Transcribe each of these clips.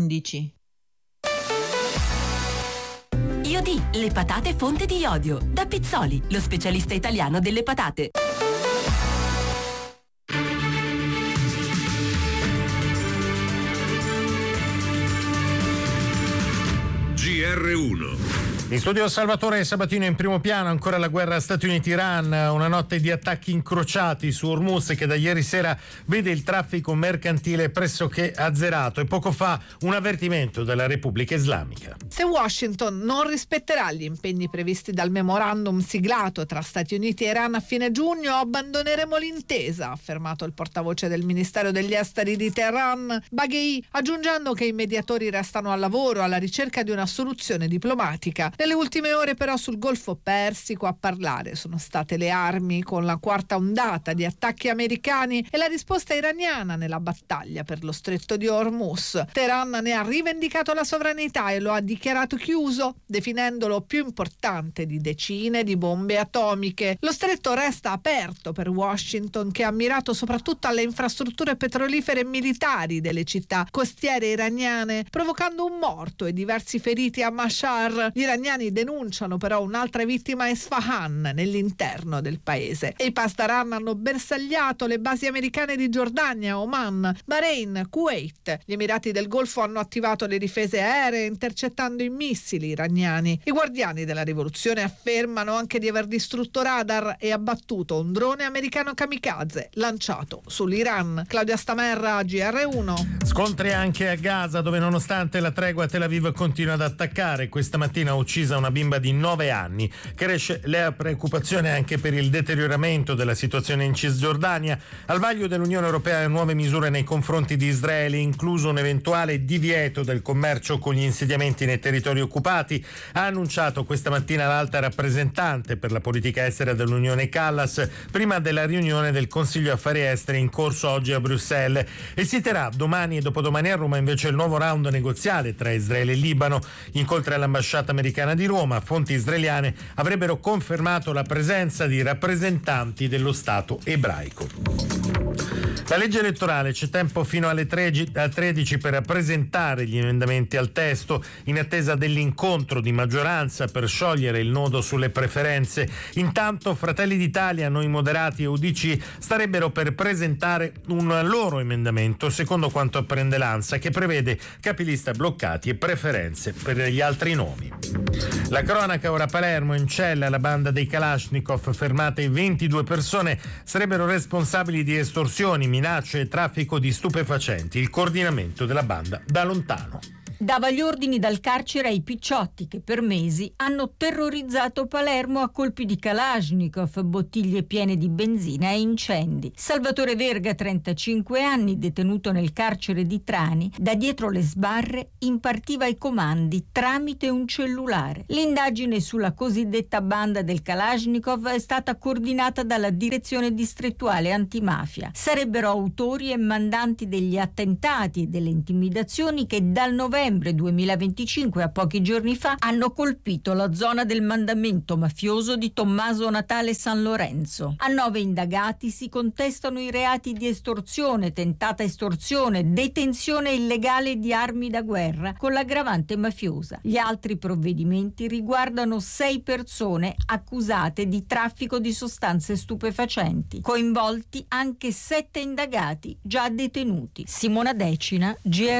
11. Iodi, le patate fonte di iodio. Da Pizzoli, lo specialista italiano delle patate. GR1. In studio Salvatore Sabatino. In primo piano ancora la guerra Stati Uniti-Iran, una notte di attacchi incrociati su Hormuz che da ieri sera vede il traffico mercantile pressoché azzerato, e poco fa un avvertimento della Repubblica Islamica. Se Washington non rispetterà gli impegni previsti dal memorandum siglato tra Stati Uniti e Iran a fine giugno, abbandoneremo l'intesa, ha affermato il portavoce del Ministero degli Esteri di Teheran, Baghei, aggiungendo che i mediatori restano al lavoro alla ricerca di una soluzione diplomatica. Nelle ultime ore però sul Golfo Persico a parlare sono state le armi, con la quarta ondata di attacchi americani e la risposta iraniana nella battaglia per lo stretto di Hormuz. Teheran ne ha rivendicato la sovranità e lo ha dichiarato chiuso, definendolo più importante di decine di bombe atomiche. Lo stretto resta aperto per Washington, che ha mirato soprattutto alle infrastrutture petrolifere e militari delle città costiere iraniane, provocando un morto e diversi feriti a Mashhad. Gli iraniani denunciano però un'altra vittima a Isfahan, nell'interno del paese. E i Pasdaran hanno bersagliato le basi americane di Giordania, Oman, Bahrain, Kuwait. Gli Emirati del Golfo hanno attivato le difese aeree intercettando i missili iraniani. I guardiani della rivoluzione affermano anche di aver distrutto radar e abbattuto un drone americano kamikaze lanciato sull'Iran. Claudia Stamerra, GR1. Scontri anche a Gaza, dove nonostante la tregua Tel Aviv continua ad attaccare. Questa mattina ha ucciso una bimba di 9 anni. Cresce la preoccupazione anche per il deterioramento della situazione in Cisgiordania. Al vaglio dell'Unione Europea nuove misure nei confronti di Israele, incluso un eventuale divieto del commercio con gli insediamenti nei territori occupati, ha annunciato questa mattina l'alta rappresentante per la politica estera dell'Unione Callas, prima della riunione del Consiglio Affari Esteri in corso oggi a Bruxelles. E si terrà domani e dopodomani a Roma invece il nuovo round negoziale tra Israele e Libano. Incontri all'ambasciata americana di Roma, fonti israeliane avrebbero confermato la presenza di rappresentanti dello Stato ebraico. La legge elettorale, c'è tempo fino alle 13 per presentare gli emendamenti al testo, in attesa dell'incontro di maggioranza per sciogliere il nodo sulle preferenze. Intanto Fratelli d'Italia, Noi Moderati e UDC starebbero per presentare un loro emendamento, secondo quanto apprende l'ANSA, che prevede capilista bloccati e preferenze per gli altri nomi. La cronaca ora a Palermo, in cella la banda dei Kalashnikov, fermate 22 persone, sarebbero responsabili di estorsioni, minacce e traffico di stupefacenti. Il coordinamento della banda da lontano. Dava gli ordini dal carcere ai picciotti che per mesi hanno terrorizzato Palermo a colpi di Kalashnikov, bottiglie piene di benzina e incendi. Salvatore Verga, 35 anni, detenuto nel carcere di Trani, da dietro le sbarre impartiva i comandi tramite un cellulare. L'indagine sulla cosiddetta banda del Kalashnikov è stata coordinata dalla Direzione Distrettuale Antimafia. Sarebbero autori e mandanti degli attentati e delle intimidazioni che dal novembre 2025, a pochi giorni fa, hanno colpito la zona del mandamento mafioso di Tommaso Natale San Lorenzo. A 9 indagati si contestano i reati di estorsione, tentata estorsione, detenzione illegale di armi da guerra con l'aggravante mafiosa. Gli altri provvedimenti riguardano 6 persone accusate di traffico di sostanze stupefacenti. Coinvolti anche 7 indagati già detenuti. Simona Decina,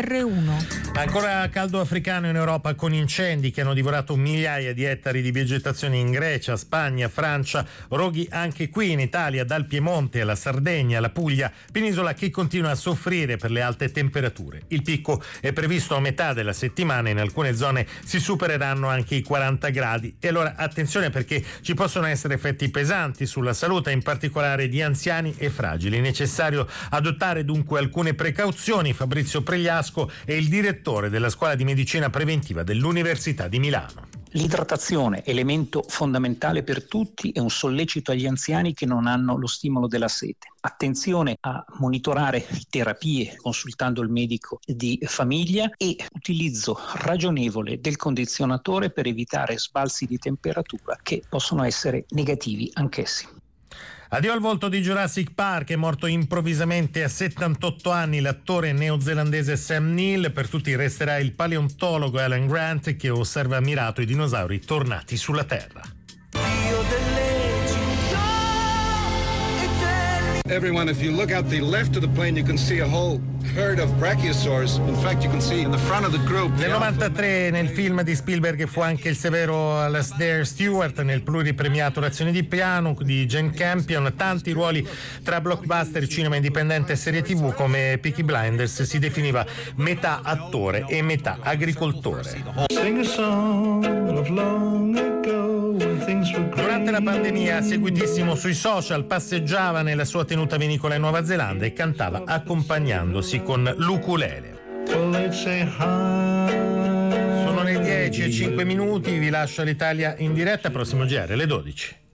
GR1. Ancora caldo africano in Europa, con incendi che hanno divorato migliaia di ettari di vegetazione in Grecia, Spagna, Francia, roghi anche qui in Italia, dal Piemonte alla Sardegna, alla Puglia, penisola che continua a soffrire per le alte temperature. Il picco è previsto a metà della settimana, in alcune zone si supereranno anche i 40 gradi. E allora attenzione, perché ci possono essere effetti pesanti sulla salute, in particolare di anziani e fragili. È necessario adottare dunque alcune precauzioni. Fabrizio Pregliasco è il direttore della Scuola di Medicina Preventiva dell'Università di Milano. L'idratazione, elemento fondamentale per tutti, è un sollecito agli anziani che non hanno lo stimolo della sete. Attenzione a monitorare terapie consultando il medico di famiglia e utilizzo ragionevole del condizionatore per evitare sbalzi di temperatura che possono essere negativi anch'essi. Addio al volto di Jurassic Park, è morto improvvisamente a 78 anni l'attore neozelandese Sam Neill. Per tutti resterà il paleontologo Alan Grant, che osserva ammirato i dinosauri tornati sulla Terra. Everyone, if you look out the left of the plane, you can see a whole herd of brachiosaurs. In fact, you can see in the front of the group. Nel 93 nel film di Spielberg fu anche il severo Alasdair Stewart, nel pluripremiato L'azione di piano di Jane Campion. Tanti ruoli tra blockbuster, cinema indipendente e serie TV, come Peaky Blinders. Si definiva metà attore e metà agricoltore. Durante la pandemia, seguitissimo sui social, passeggiava nella sua tenuta vinicola in Nuova Zelanda e cantava accompagnandosi con l'ukulele. Sono le 10:05, vi lascio l'Italia in diretta, prossimo GR alle 12.